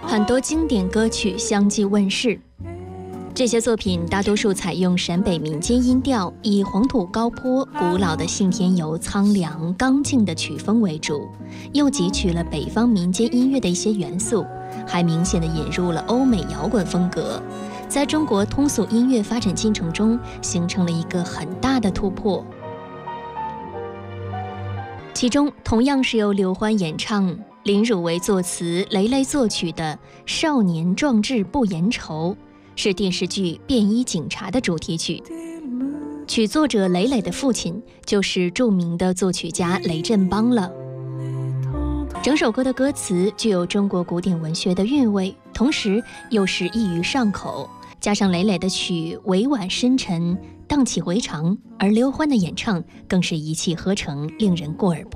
很多经典歌曲相继问世。这些作品大多数采用陕北民间音调，以黄土高坡、古老的信天游、苍凉刚劲的曲风为主，又汲取了北方民间音乐的一些元素，还明显地引入了欧美摇滚风格，在中国通俗音乐发展进程中形成了一个很大的突破。其中同样是由刘欢演唱、林汝为作词、雷雷作曲的《少年壮志不言愁》，是电视剧《便衣警察》的主题曲。曲作者雷雷的父亲就是著名的作曲家雷振邦了。整首歌的歌词具有中国古典文学的韵味，同时又是易于上口，加上雷雷的曲委婉深沉，荡气回肠，而刘欢的演唱更是一气呵成，令人过耳不